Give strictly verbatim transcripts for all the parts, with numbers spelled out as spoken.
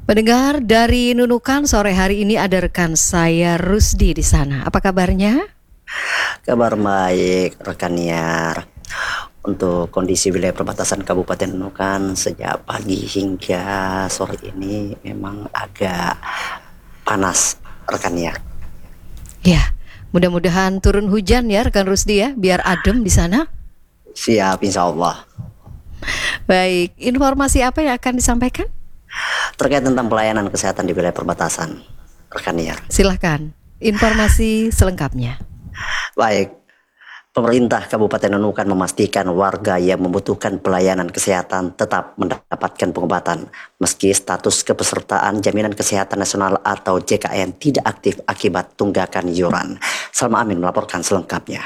Pendengar dari Nunukan, sore hari ini ada rekan saya Rusdi di sana. Apa kabarnya? Kabar baik rekan Yar. Untuk kondisi wilayah perbatasan Kabupaten Nunukan sejak pagi hingga sore ini memang agak panas rekan Yar. Ya, mudah-mudahan turun hujan ya rekan Rusdi ya, biar adem di sana. Siap, insya Allah. Baik, informasi apa yang akan disampaikan? Terkait tentang pelayanan kesehatan di wilayah perbatasan rekan Yar. Silahkan, informasi selengkapnya. Baik, pemerintah Kabupaten Nunukan memastikan warga yang membutuhkan pelayanan kesehatan tetap mendapatkan pengobatan meski status kepesertaan Jaminan Kesehatan Nasional atau J K N tidak aktif akibat tunggakan iuran. Salma Amin melaporkan selengkapnya.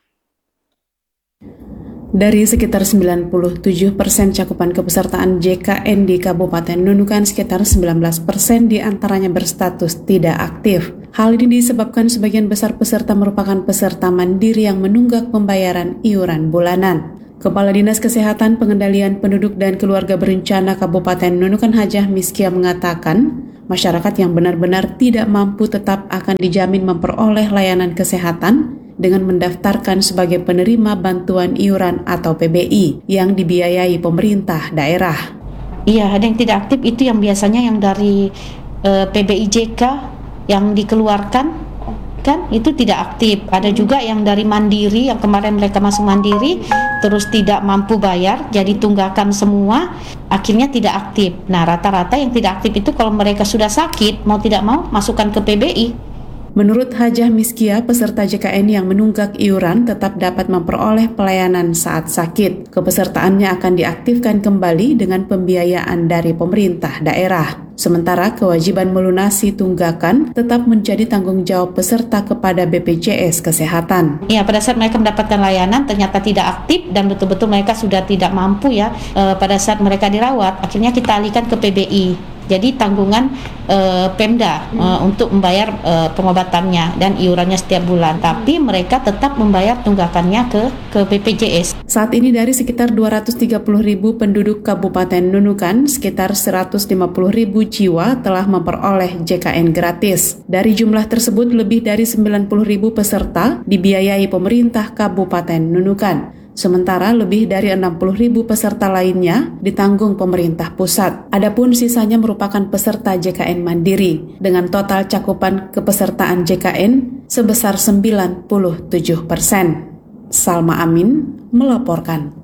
Dari sekitar sembilan puluh tujuh persen cakupan kepesertaan J K N di Kabupaten Nunukan, sekitar sembilan belas persen diantaranya berstatus tidak aktif. Hal ini disebabkan sebagian besar peserta merupakan peserta mandiri yang menunggak pembayaran iuran bulanan. Kepala Dinas Kesehatan Pengendalian Penduduk dan Keluarga Berencana Kabupaten Nunukan Hajah Miskia mengatakan, masyarakat yang benar-benar tidak mampu tetap akan dijamin memperoleh layanan kesehatan dengan mendaftarkan sebagai penerima bantuan iuran atau P B I yang dibiayai pemerintah daerah. Iya, ada yang tidak aktif itu yang biasanya yang dari uh, P B I J K yang dikeluarkan kan itu tidak aktif. Ada juga yang dari mandiri yang kemarin mereka masuk mandiri terus tidak mampu bayar jadi tunggakan semua akhirnya tidak aktif. Nah, rata-rata yang tidak aktif itu kalau mereka sudah sakit mau tidak mau masukkan ke P B I. Menurut Hajah Miskia, peserta J K N yang menunggak iuran tetap dapat memperoleh pelayanan saat sakit. Kepesertaannya akan diaktifkan kembali dengan pembiayaan dari pemerintah daerah. Sementara kewajiban melunasi tunggakan tetap menjadi tanggung jawab peserta kepada B P J S Kesehatan. Ya, pada saat mereka mendapatkan layanan ternyata tidak aktif dan betul-betul mereka sudah tidak mampu ya e, pada saat mereka dirawat, akhirnya kita alihkan ke P B I. Jadi tanggungan e, Pemda e, untuk membayar e, pengobatannya dan iurannya setiap bulan. Tapi mereka tetap membayar tunggakannya ke ke B P J S. Saat ini dari sekitar dua ratus tiga puluh ribu penduduk Kabupaten Nunukan, sekitar seratus lima puluh ribu jiwa telah memperoleh J K N gratis. Dari jumlah tersebut lebih dari sembilan puluh ribu peserta dibiayai pemerintah Kabupaten Nunukan. Sementara lebih dari enam puluh ribu peserta lainnya ditanggung pemerintah pusat. Adapun sisanya merupakan peserta J K N mandiri dengan total cakupan kepesertaan J K N sebesar sembilan puluh tujuh persen. Salma Amin melaporkan.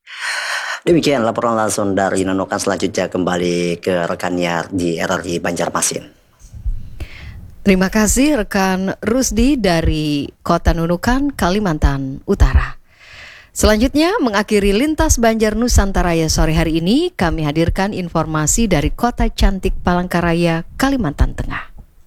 Demikian laporan langsung dari Nunukan. Selanjutnya kembali ke rekannya di R R I Banjarmasin. Terima kasih rekan Rusdi dari Kota Nunukan, Kalimantan Utara. Selanjutnya, mengakhiri Lintas Banjar Nusantaraya sore hari ini, kami hadirkan informasi dari Kota Cantik Palangkaraya, Kalimantan Tengah.